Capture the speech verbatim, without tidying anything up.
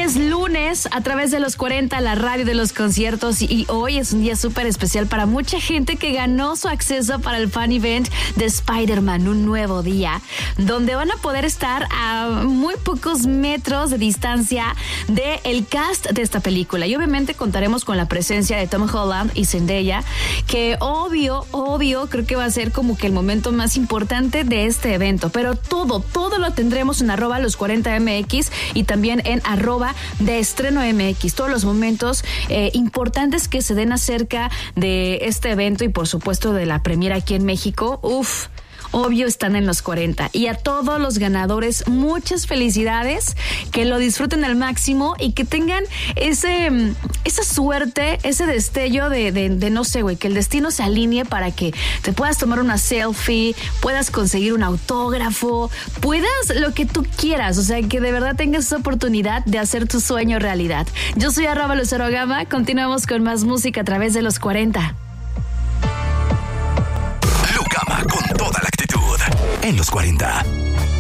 es lunes a través de los cuarenta, la radio de los conciertos, y hoy es un día súper especial para mucha gente que ganó su acceso para el fan event de Spider-Man, un nuevo día, donde van a poder estar a muy pocos metros de distancia del cast de esta película. Y obviamente contaremos con la presencia de Tom Holland y Zendaya, que obvio, obvio, creo que va a ser como que el momento más importante de este evento. Pero todo, todo lo tendremos en arroba los cuarenta M X y también en arroba de estreno M X. Todos los momentos eh, importantes que se den acerca de este evento y por supuesto de la premiera aquí en México. Uf, obvio están en los cuarenta. Y a todos los ganadores, muchas felicidades, que lo disfruten al máximo y que tengan ese, esa suerte, ese destello de, de, de no sé, güey, que el destino se alinee para que te puedas tomar una selfie, puedas conseguir un autógrafo, puedas lo que tú quieras, o sea, que de verdad tengas esa oportunidad de hacer tu sueño realidad. Yo soy arroba Lucero Gama, continuamos con más música a través de los cuarenta. Con toda la actitud en los cuarenta.